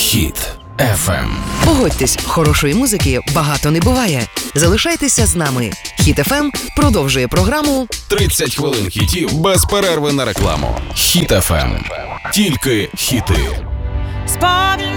Хіт FM. Погодьтесь, хорошої музики багато не буває. Залишайтеся з нами. Хіт FM продовжує програму 30 хвилин хітів без перерви на рекламу. Хіт FM. Тільки хіти. Споглянь